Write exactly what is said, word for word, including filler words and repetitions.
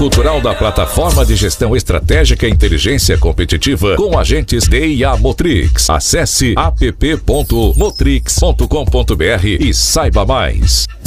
cultural da plataforma de gestão estratégica e inteligência competitiva com agentes D I A Motrix. Acesse app ponto motrix ponto com ponto br e saiba mais.